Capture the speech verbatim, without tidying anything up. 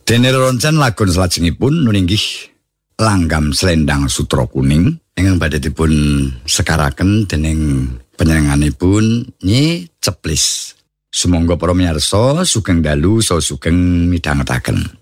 Dene reroncen lagun salajengipun nuninggih Langgam Slendang Sutra Kuning ingkang badhe dipun sekaraken dening panjenenganipun Nyi Ceplis. Sumangga para miyarsa sugeng dalu saha sugeng midhangetaken.